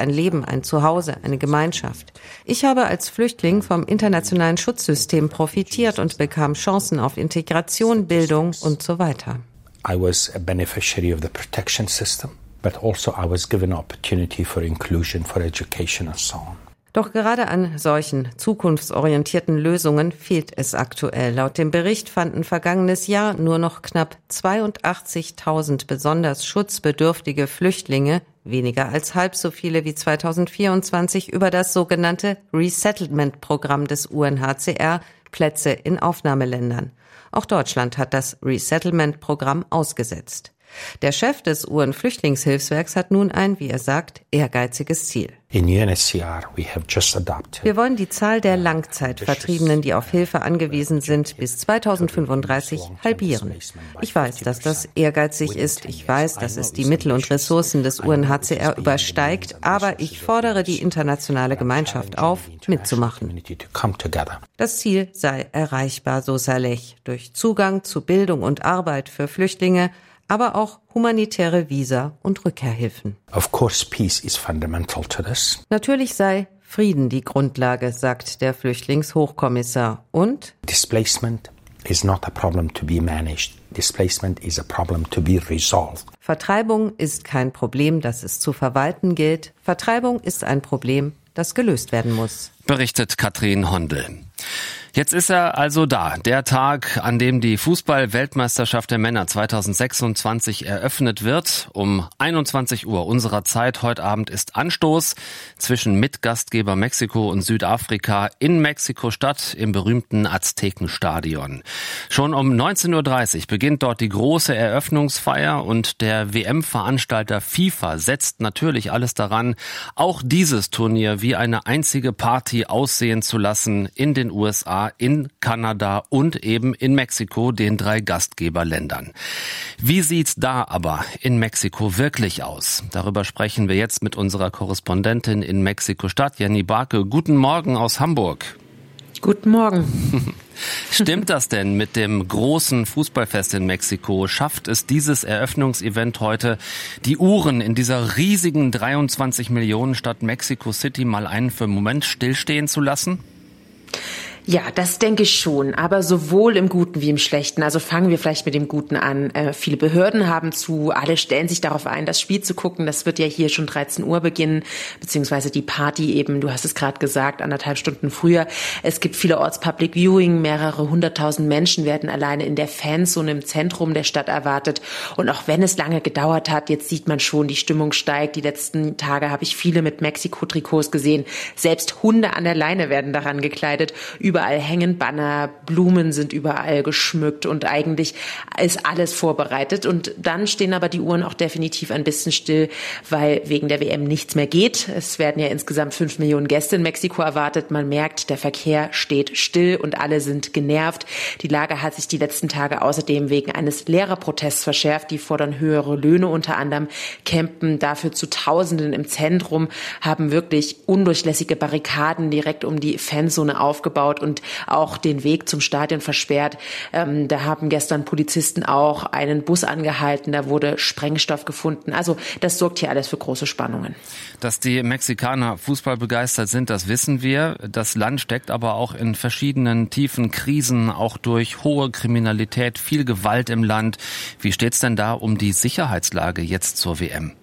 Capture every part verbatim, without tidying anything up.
ein Leben, ein Zuhause, eine Gemeinschaft. Ich habe als Flüchtling vom internationalen Schutzsystem profitiert und bekam Chancen auf Integration, Bildung und so weiter. I was a beneficiary of the protection system, but also I was given opportunity for inclusion, for education and so on. Doch gerade an solchen zukunftsorientierten Lösungen fehlt es aktuell. Laut dem Bericht fanden vergangenes Jahr nur noch knapp zweiundachtzigtausend besonders schutzbedürftige Flüchtlinge, weniger als halb so viele wie zweitausendvierundzwanzig, über das sogenannte Resettlement-Programm des U N H C R Plätze in Aufnahmeländern. Auch Deutschland hat das Resettlement-Programm ausgesetzt. Der Chef des U N-Flüchtlingshilfswerks hat nun ein, wie er sagt, ehrgeiziges Ziel. In U N H C R we have just adopted. Wir wollen die Zahl der Langzeitvertriebenen, die auf Hilfe angewiesen sind, bis zweitausendfünfunddreißig halbieren. Ich weiß, dass das ehrgeizig ist. Ich weiß, dass es die Mittel und Ressourcen des U N H C R übersteigt. Aber ich fordere die internationale Gemeinschaft auf, mitzumachen. Das Ziel sei erreichbar, so Saleh, durch Zugang zu Bildung und Arbeit für Flüchtlinge, aber auch humanitäre Visa und Rückkehrhilfen. Of course, peace is fundamental to this. Natürlich sei Frieden die Grundlage, sagt der Flüchtlingshochkommissar. Und Displacement is not a problem to be managed. Displacement is a problem to be resolved. Vertreibung ist kein Problem, das es zu verwalten gilt. Vertreibung ist ein Problem, das gelöst werden muss. Berichtet Katrin Hondel. Jetzt ist er also da, der Tag, an dem die Fußball-Weltmeisterschaft der Männer zweitausendsechsundzwanzig eröffnet wird. Um einundzwanzig Uhr unserer Zeit heute Abend ist Anstoß zwischen Mitgastgeber Mexiko und Südafrika in Mexiko-Stadt im berühmten Aztekenstadion. Schon um neunzehn Uhr dreißig beginnt dort die große Eröffnungsfeier und der W M-Veranstalter FIFA setzt natürlich alles daran, auch dieses Turnier wie eine einzige Party aussehen zu lassen in den U S A, in Kanada und eben in Mexiko, den drei Gastgeberländern. Wie sieht's da aber in Mexiko wirklich aus? Darüber sprechen wir jetzt mit unserer Korrespondentin in Mexiko-Stadt, Jenny Barke. Guten Morgen aus Hamburg. Guten Morgen. Stimmt das denn mit dem großen Fußballfest in Mexiko? Schafft es dieses Eröffnungsevent heute, die Uhren in dieser riesigen dreiundzwanzig Millionen Stadt Mexico City mal einen für einen Moment stillstehen zu lassen? Ja, das denke ich schon, aber sowohl im Guten wie im Schlechten. Also fangen wir vielleicht mit dem Guten an. Äh, viele Behörden haben zu, alle stellen sich darauf ein, das Spiel zu gucken. Das wird ja hier schon dreizehn Uhr beginnen, beziehungsweise die Party eben, du hast es gerade gesagt, anderthalb Stunden früher. Es gibt vielerorts Public Viewing, mehrere hunderttausend Menschen werden alleine in der Fanzone im Zentrum der Stadt erwartet. Und auch wenn es lange gedauert hat, jetzt sieht man schon, die Stimmung steigt. Die letzten Tage habe ich viele mit Mexiko-Trikots gesehen. Selbst Hunde an der Leine werden daran gekleidet. Überall hängen Banner, Blumen sind überall geschmückt und eigentlich ist alles vorbereitet. Und dann stehen aber die Uhren auch definitiv ein bisschen still, weil wegen der W M nichts mehr geht. Es werden ja insgesamt fünf Millionen Gäste in Mexiko erwartet. Man merkt, der Verkehr steht still und alle sind genervt. Die Lage hat sich die letzten Tage außerdem wegen eines Lehrerprotests verschärft. Die fordern höhere Löhne unter anderem, campen dafür zu Tausenden im Zentrum, haben wirklich undurchlässige Barrikaden direkt um die Fanzone aufgebaut und auch den Weg zum Stadion versperrt. Ähm, da haben gestern Polizisten auch einen Bus angehalten, da wurde Sprengstoff gefunden. Also das sorgt hier alles für große Spannungen. Dass die Mexikaner Fußball begeistert sind, das wissen wir. Das Land steckt aber auch in verschiedenen tiefen Krisen, auch durch hohe Kriminalität, viel Gewalt im Land. Wie steht's denn da um die Sicherheitslage jetzt zur W M?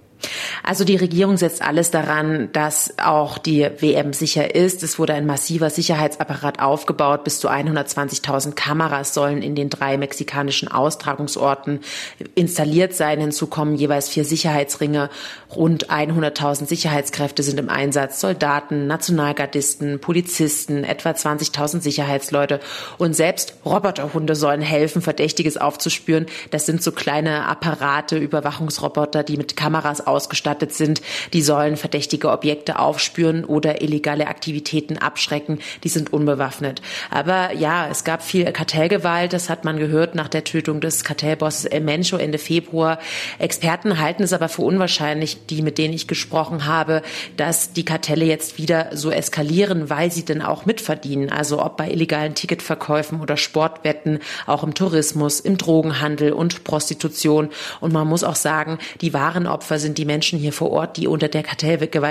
Also die Regierung setzt alles daran, dass auch die W M sicher ist. Es wurde ein massiver Sicherheitsapparat aufgebaut. Bis zu hundertzwanzigtausend Kameras sollen in den drei mexikanischen Austragungsorten installiert sein. Hinzu kommen jeweils vier Sicherheitsringe. Rund hunderttausend Sicherheitskräfte sind im Einsatz. Soldaten, Nationalgardisten, Polizisten, etwa zwanzigtausend Sicherheitsleute. Und selbst Roboterhunde sollen helfen, Verdächtiges aufzuspüren. Das sind so kleine Apparate, Überwachungsroboter, die mit Kameras ausgestattet sind. Die sollen verdächtige Objekte aufspüren oder illegale Aktivitäten abschrecken. Die sind unbewaffnet. Aber ja, es gab viel Kartellgewalt. Das hat man gehört nach der Tötung des Kartellbosses El Mencho Ende Februar. Experten halten es aber für unwahrscheinlich, die, mit denen ich gesprochen habe, dass die Kartelle jetzt wieder so eskalieren, weil sie denn auch mitverdienen. Also ob bei illegalen Ticketverkäufen oder Sportwetten, auch im Tourismus, im Drogenhandel und Prostitution. Und man muss auch sagen, die wahren Opfer sind die Menschen hier vor Ort, die unter der Kartellgewalt